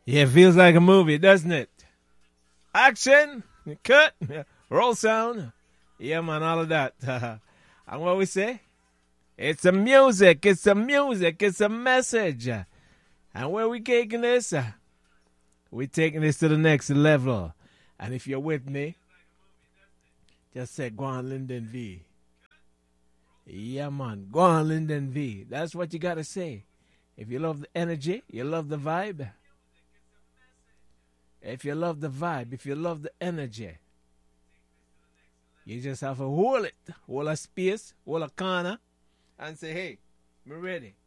Yeah, it feels like a movie, doesn't it? Action, cut, roll sound. Yeah, man, all of that. And what we say? It's a music, it's a music, it's a message. And where we taking this? We're taking this to the next level. And if you're with me, just say, go on, Lyndon V. Yeah, man, go on, Lyndon V. That's what you got to say. If you love the energy, you love the vibe. If you love the vibe, if you love the energy, you just have to hold it, hold a space, hold a corner, and say, hey, I'm ready.